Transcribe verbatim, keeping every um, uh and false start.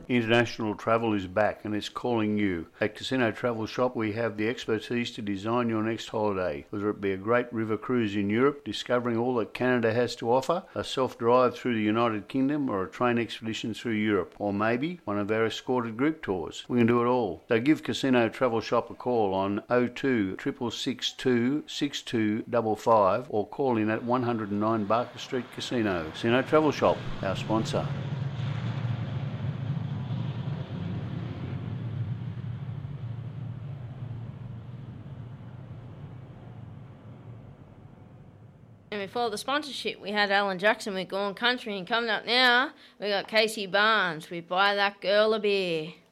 International travel is back and it's calling you. At Casino Travel Shop, we have the expertise to design your next holiday, whether it be a great river cruise in Europe, discovering all that Canada has to offer, a self-drive through the United Kingdom, or a train expedition through Europe, or maybe one of our escorted group tours. We can do it all. So give Casino Travel Shop a call on oh two six six two six two five five or call in at one oh nine Barker Street Casino. Casino Travel Shop, our sponsor. And before the sponsorship, we had Alan Jackson with Gone Country, and coming up now, we got Casey Barnes with Buy That Girl a Beer.